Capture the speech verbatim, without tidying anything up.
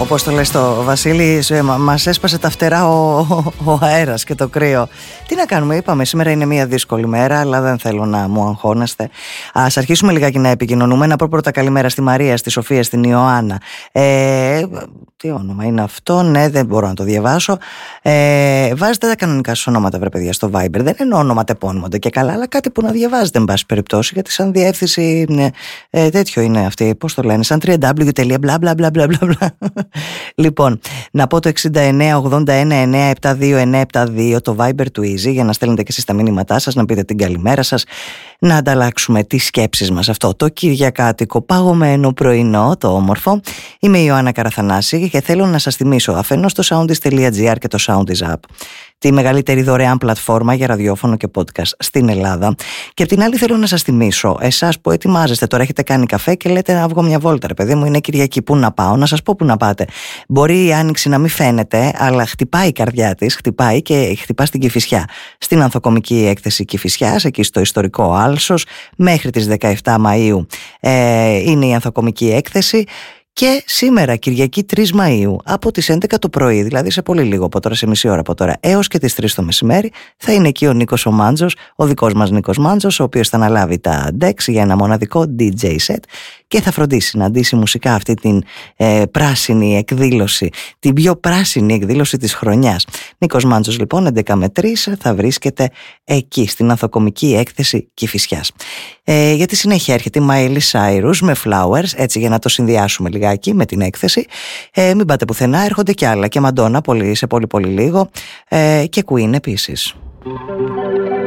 Όπως το λες το Βασίλη, μας έσπασε τα φτερά ο, ο, ο αέρας και το κρύο. Τι να κάνουμε, είπαμε, σήμερα είναι μια δύσκολη μέρα, αλλά δεν θέλω να μου αγχώνεστε. Ας αρχίσουμε λιγάκι να επικοινωνούμε. Να πω πρώτα καλημέρα στη Μαρία, στη Σοφία, στην Ιωάννα. Ε, τι όνομα είναι αυτό, ναι, δεν μπορώ να το διαβάσω. Ε, βάζετε τα κανονικά σας ονόματα, βρε παιδιά, στο Viber. Δεν εννοώ ονοματεπώνυμο και καλά, αλλά κάτι που να διαβάζετε, εν πάση περιπτώσει, γιατί σαν διεύθυνση ναι, ε, τέτοιο είναι αυτή. Πώς το λένε, σαν double-u double-u double-u τελεία μπλα μπλα μπλα μπλα μπλα. Λοιπόν, να πω το εξήντα εννέα ογδόντα ένα εννέα εβδομήντα δύο εννέα εβδομήντα δύο, το Viber του Easy, για να στέλνετε και εσείς τα μήνυματά σας, να πείτε την καλημέρα σας, να ανταλλάξουμε τις σκέψεις μας. Αυτό το κυριακάτικο παγωμένο πρωινό, το όμορφο. Είμαι η Ιωάννα Καραθανάση και θέλω να σας θυμίσω αφενός το soundis τελεία gr και το Soundis App, τη μεγαλύτερη δωρεάν πλατφόρμα για ραδιόφωνο και podcast στην Ελλάδα. Και απ' την άλλη θέλω να σας θυμίσω, εσάς που ετοιμάζεστε τώρα, έχετε κάνει καφέ και λέτε να βγω μια βόλτα, ρε παιδί μου, είναι Κυριακή, πού να πάω? Να σας πω πού να πάτε. Μπορεί η άνοιξη να μην φαίνεται, αλλά χτυπάει η καρδιά της, χτυπάει και χτυπά στην Κηφισιά. Στην ανθοκομική έκθεση Κηφισιάς, εκεί στο ιστορικό Άλσος, μέχρι τις δεκαεφτά Μαΐου ε, είναι η ανθοκομική έκθεση. Και σήμερα, Κυριακή τρεις Μαΐου, από τις έντεκα το πρωί, δηλαδή σε πολύ λίγο από τώρα, σε μισή ώρα από τώρα, έως και τις τρεις το μεσημέρι, θα είναι εκεί ο Νίκος ο Μάντζος, ο δικός μας Νίκος Μάντζος, ο οποίος θα αναλάβει τα ντεξ για ένα μοναδικό ντι τζέι set και θα φροντίσει να ντύσει μουσικά αυτή την ε, πράσινη εκδήλωση, την πιο πράσινη εκδήλωση της χρονιάς. Νίκος Μάντζος λοιπόν, έντεκα με τρεις, θα βρίσκεται εκεί, στην ανθοκομική έκθεση Κηφισιάς. Ε, για τη συνέχεια έρχεται η Miley Cyrus με Flowers, έτσι για να το συνδυάσουμε λιγάκι με την έκθεση. Ε, μην πάτε πουθενά, έρχονται και άλλα, και Μαντόνα πολύ, σε πολύ πολύ λίγο, ε, και Queen επίσης.